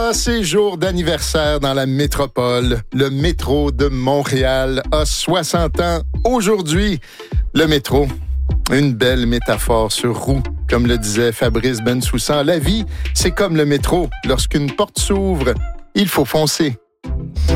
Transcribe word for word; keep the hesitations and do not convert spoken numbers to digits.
Ah, c'est jour d'anniversaire dans la métropole. Le métro de Montréal a soixante ans aujourd'hui. Le métro, une belle métaphore sur roue. Comme le disait Fabrice Bensoussan, la vie, c'est comme le métro. Lorsqu'une porte s'ouvre, il faut foncer.